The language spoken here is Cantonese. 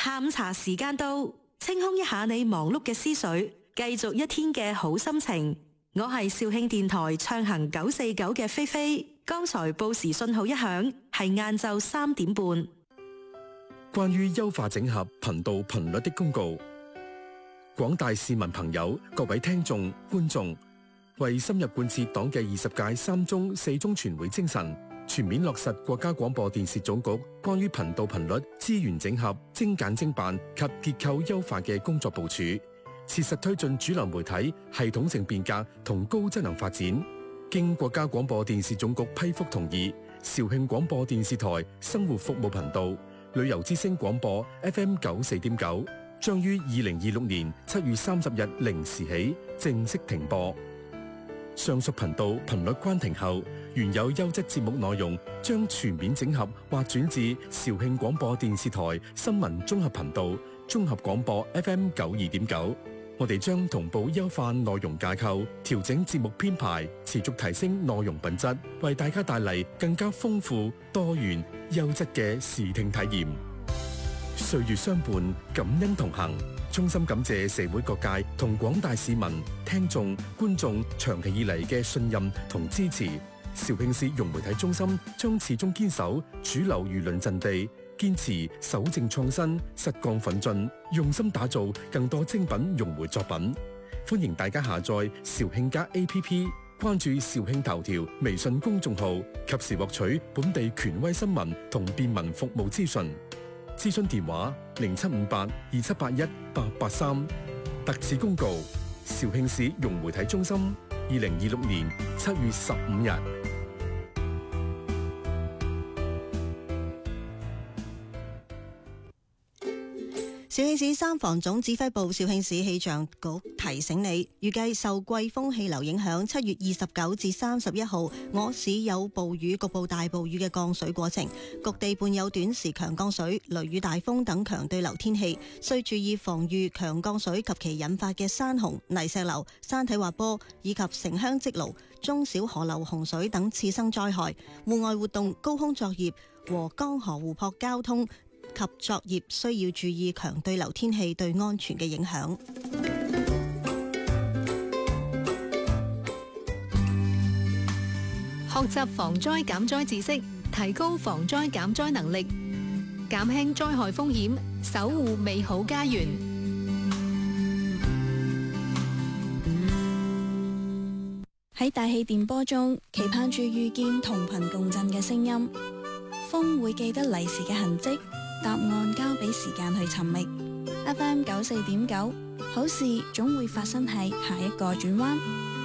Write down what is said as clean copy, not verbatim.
下午茶時間到，清空一下你忙碌嘅思緒，繼續一天嘅好心情。我係肇慶電台暢行949嘅菲菲。剛才報時信號一響，係晏晝3點半。 關於優化整合頻道頻率的公告，廣大市民朋友、各位聽眾、觀眾，為深入貫徹黨嘅20屆3中4中全會精神，全面落實國家廣播電視總局關於頻道頻率資源整合、精簡精辦及結構優化嘅工作部署，切實推進主流媒體系統性變革同高質能發展。經國家廣播電視總局批復同意，肇慶廣播電視台生活服務頻道、旅遊之聲廣播 FM 94.9將於2026年7月30日零時起正式停播。上述頻道頻率關停後，原有優質節目內容將全面整合或轉至肇慶廣播電視台新聞綜合頻道、綜合廣播 FM 92.9。我哋將同步優化內容架構，調整節目編排，持續提升內容品質，為大家帶嚟更加豐富、多元、優質嘅視聽體驗。歲月相伴，感恩同行。衷心感謝社會各界同廣大市民、聽眾、觀眾長期以嚟嘅信任同支持。肇慶市融媒體中心將始終堅守主流輿論陣地，堅持守正創新、實幹奮進，用心打造更多精品融媒作品。歡迎大家下載肇慶+APP， 關注肇慶頭條微信公眾號，及時獲取本地權威新聞同便民服務資訊。諮詢電話07582781-883。特此公告：肇慶市融媒體中心2026年7月15日。 肇慶市三防總指揮部肇慶市氣象局提醒你，預計受季風氣流影響，7月29至31號，我市有暴雨、局部大暴雨嘅降水過程，局地伴有短時強降水、雷雨大風等強對流天氣，需注意防禦強降水及其引發嘅山洪、泥石流、山體滑坡以及城鄉積澇、中小河流洪水等次生災害。戶外活動、高空作業和江河湖泊交通及作業需要注意強對流天氣對安全嘅影響。 學習防災減災知識，提高防災減災能力，減輕災害風險，守護美好家園。 喺大氣電波中，期盼住遇見同頻共振嘅聲音。風會記得嚟時嘅痕跡，答案交俾時間去尋覓。FM 94.9，好事總會發生喺下一個轉彎。